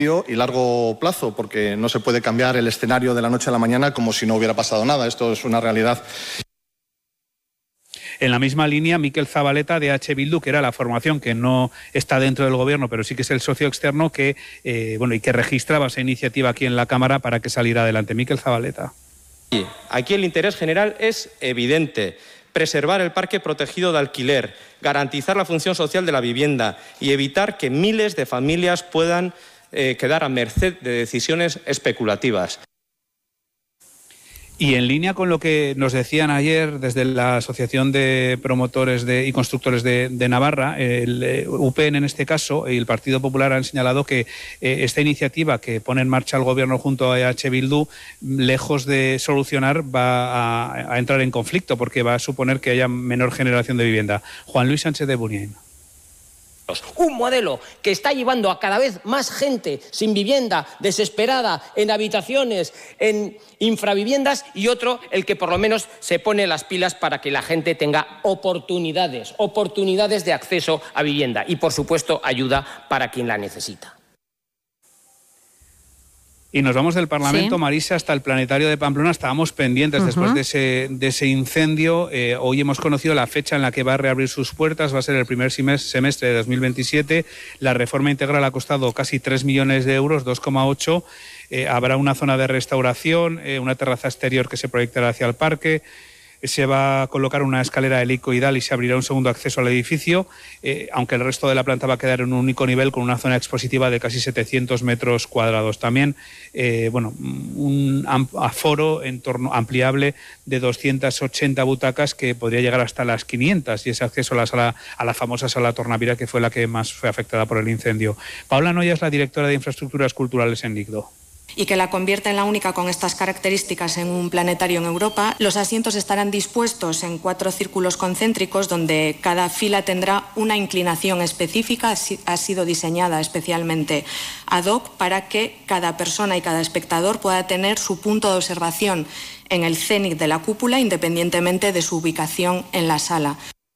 y largo plazo, porque no se puede cambiar el escenario de la noche a la mañana como si no hubiera pasado nada. Esto es una realidad. En la misma línea, Mikel Zabaleta de H. Bildu, que era la formación que no está dentro del gobierno, pero sí que es el socio externo que y que registraba esa iniciativa aquí en la Cámara para que saliera adelante. Mikel Zabaleta. Aquí el interés general es evidente: preservar el parque protegido de alquiler, garantizar la función social de la vivienda y evitar que miles de familias puedan quedar a merced de decisiones especulativas. Y en línea con lo que nos decían ayer desde la Asociación de Promotores y Constructores de Navarra, el UPN en este caso y el Partido Popular han señalado que esta iniciativa que pone en marcha el Gobierno junto a EH Bildu, lejos de solucionar, va a entrar en conflicto porque va a suponer que haya menor generación de vivienda. Juan Luis Sánchez de Muniain. Un modelo que está llevando a cada vez más gente sin vivienda, desesperada, en habitaciones, en infraviviendas, y otro, el que por lo menos se pone las pilas para que la gente tenga oportunidades de acceso a vivienda y, por supuesto, ayuda para quien la necesita. Y nos vamos del Parlamento, sí, Marisa, hasta el Planetario de Pamplona. Estábamos pendientes después de ese incendio. Hoy hemos conocido la fecha en la que va a reabrir sus puertas. Va a ser el primer semestre de 2027. La reforma integral ha costado casi 3 millones de euros, 2,8. Habrá una zona de restauración, una terraza exterior que se proyectará hacia el parque. Se va a colocar una escalera helicoidal y se abrirá un segundo acceso al edificio, aunque el resto de la planta va a quedar en un único nivel con una zona expositiva de casi 700 metros cuadrados. También, un aforo en torno ampliable de 280 butacas que podría llegar hasta las 500, y ese acceso a la famosa sala Tornavira, que fue la que más fue afectada por el incendio. Paula Noya es la directora de Infraestructuras Culturales en Ligdo. Y que la convierta en la única con estas características en un planetario en Europa. Los asientos estarán dispuestos en 4 círculos concéntricos donde cada fila tendrá una inclinación específica. Ha sido diseñada especialmente ad hoc para que cada persona y cada espectador pueda tener su punto de observación en el cénit de la cúpula, independientemente de su ubicación en la sala.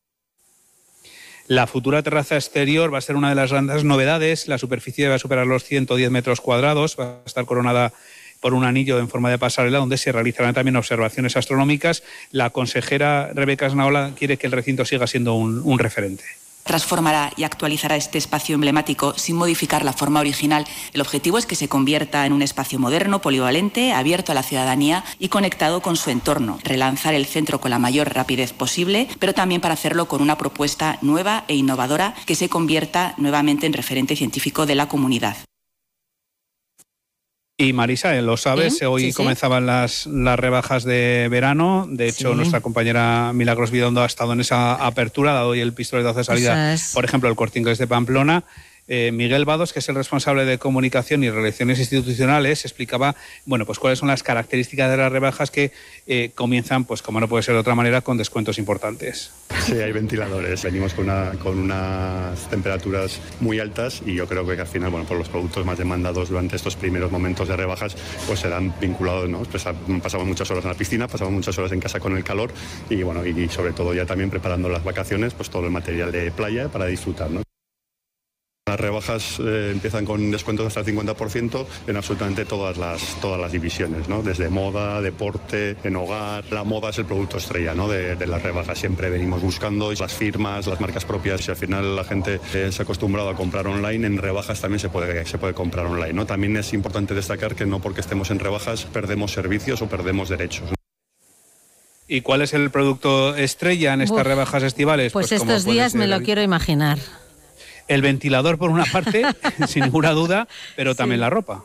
La futura terraza exterior va a ser una de las grandes novedades. La superficie va a superar los 110 metros cuadrados. Va a estar coronada por un anillo en forma de pasarela donde se realizarán también observaciones astronómicas. La consejera Rebeca Esnaola quiere que el recinto siga siendo un referente. Transformará y actualizará este espacio emblemático sin modificar la forma original. El objetivo es que se convierta en un espacio moderno, polivalente, abierto a la ciudadanía y conectado con su entorno. Relanzar el centro con la mayor rapidez posible, pero también para hacerlo con una propuesta nueva e innovadora que se convierta nuevamente en referente científico de la comunidad. Y Marisa, lo sabes, hoy comenzaban las rebajas de verano. De hecho, nuestra compañera Milagros Vidondo ha estado en esa apertura, ha dado hoy el pistoletazo de salida, por ejemplo, el Corte Inglés de Pamplona. Miguel Vados, que es el responsable de comunicación y relaciones institucionales, explicaba, pues cuáles son las características de las rebajas que comienzan, pues como no puede ser de otra manera, con descuentos importantes. Sí, hay ventiladores. Venimos con unas temperaturas muy altas y yo creo que al final, por los productos más demandados durante estos primeros momentos de rebajas, pues serán vinculados, ¿no? Pues pasamos muchas horas en la piscina, pasamos muchas horas en casa con el calor y sobre todo ya también preparando las vacaciones, pues todo el material de playa para disfrutar, ¿no? Las rebajas empiezan con descuentos hasta el 50% en absolutamente todas las divisiones, ¿no? Desde moda, deporte, en hogar. La moda es el producto estrella, ¿no? de las rebajas. Siempre venimos buscando las firmas, las marcas propias. Y al final la gente se ha acostumbrado a comprar online. En rebajas también se puede comprar online, ¿no? También es importante destacar que no porque estemos en rebajas perdemos servicios o perdemos derechos, ¿no? ¿Y cuál es el producto estrella en estas rebajas estivales? Pues estos días me lo quiero imaginar. El ventilador por una parte, sin ninguna duda, pero también la ropa.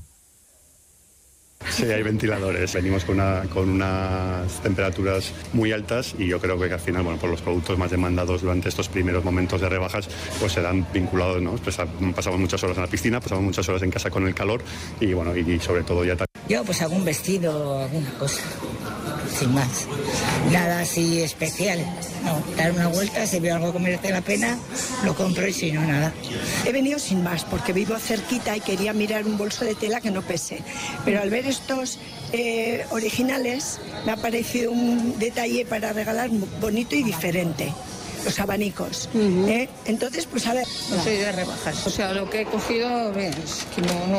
Sí, hay ventiladores. Venimos con unas temperaturas muy altas y yo creo que al final, por los productos más demandados durante estos primeros momentos de rebajas, pues serán vinculados, ¿no? Pues pasamos muchas horas en la piscina, pasamos muchas horas en casa con el calor y sobre todo ya también. Yo pues algún vestido, alguna cosa, sin más. Nada así especial. No, dar una vuelta, si veo algo que merece la pena, lo compro y si no, nada. He venido sin más porque vivo cerquita y quería mirar un bolso de tela que no pese. Pero al ver estos originales me ha parecido un detalle para regalar bonito y diferente. los abanicos. Entonces, pues a ver, no soy de rebajas. O sea, lo que he cogido es que no